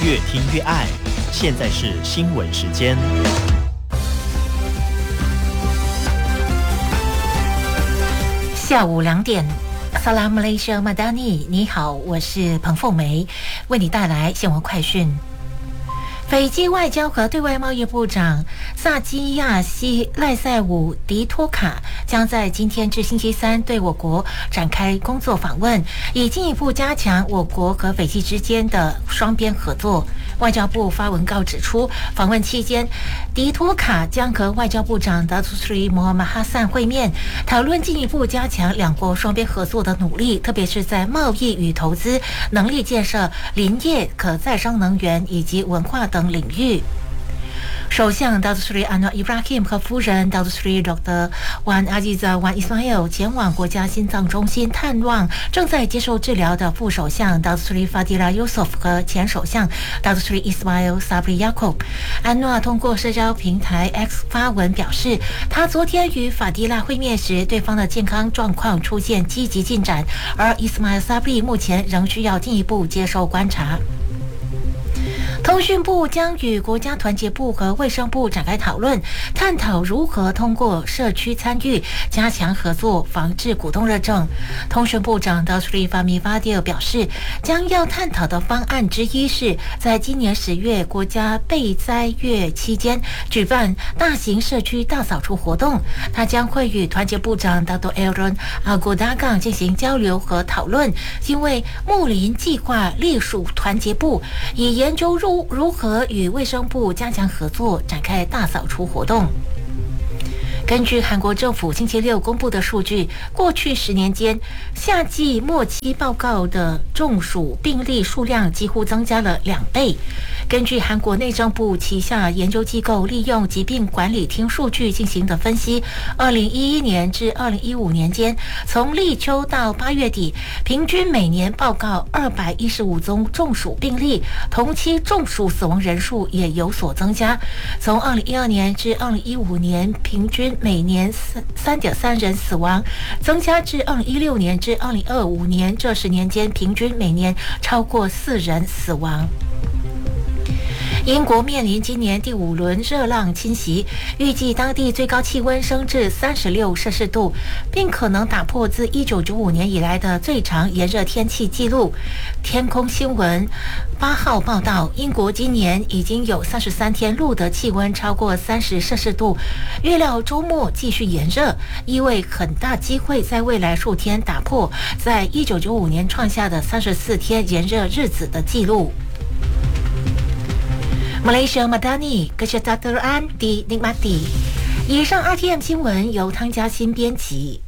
越听越爱。现在是新闻时间。 下午2点。Salam Malaysia Madani， 你好，我是彭凤梅，为你带来新闻快讯。斐济外交和对外贸易部长萨基亚西赖塞武迪托卡将在今天至星期三对我国展开工作访问，以进一步加强我国和斐济之间的双边合作。外交部发文告指出，访问期间，迪托卡将和外交部长达图斯里摩马哈散会面，讨论进一步加强两国双边合作的努力，特别是在贸易与投资、能力建设、林业、可再生能源以及文化等领域。首相达图斯里安瓦伊布拉希姆和夫人达图斯里 Dr. Wan Aziza Wan Ismail 前往国家心脏中心探望正在接受治疗的副首相达图斯里法迪拉尤索夫和前首相达图斯里 Ismail Sabri Yaakob。安瓦通过社交平台 X 发文表示，他昨天与法迪拉会面时，对方的健康状况出现积极进展，而 Ismail Sabri 目前仍需要进一步接受观察。通讯部将与国家团结部和卫生部展开讨论，探讨如何通过社区参与加强合作，防治股东热症。通讯部长达苏里法米法迪尔表示，将要探讨的方案之一是在今年10月国家备灾月期间举办大型社区大扫除活动。他将会与团结部长达多埃伦阿古达港进行交流和讨论，因为睦邻计划隶属团结部，以研究如何与卫生部加强合作，展开大扫除活动。根据韩国政府星期六公布的数据，过去10年间，夏季末期报告的中暑病例数量几乎增加了2倍。根据韩国内政部旗下研究机构利用疾病管理厅数据进行的分析，2011年至2015年间，从立秋到8月底，平均每年报告215宗中暑病例，同期中暑死亡人数也有所增加。从2012年至2015年，平均每年3.3人死亡，增加至2016年至2025年，这10年间平均每年超过4人死亡。英国面临今年第5轮热浪侵袭，预计当地最高气温升至36摄氏度，并可能打破自1995年以来的最长炎热天气纪录。天空新闻8号报道，英国今年已经有33天录得气温超过30摄氏度，预料周末继续炎热，意味很大机会在未来数天打破在1995年创下的34天炎热日子的纪录。Malaysia Madani Kesejahteraan di Nikmati。以上 RTM 新闻由汤嘉欣编辑，